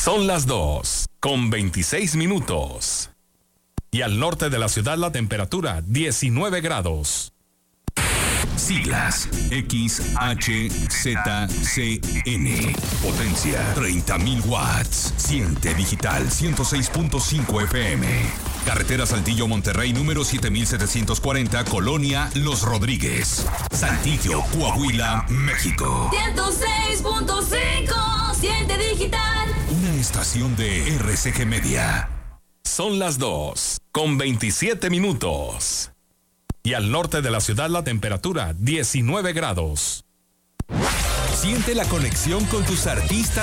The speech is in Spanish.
Son las 2:26. Y al norte de la ciudad la temperatura 19 grados. Siglas XHZCN. Potencia 30.000 watts. Siente digital 106.5 FM. Carretera Saltillo Monterrey número 7740, Colonia Los Rodríguez, Saltillo, Coahuila, México. 106.5. Siente digital. Una estación de RCG Media. Son las 2:27. Y al norte de la ciudad la temperatura 19 grados. Siente la conexión con tus artistas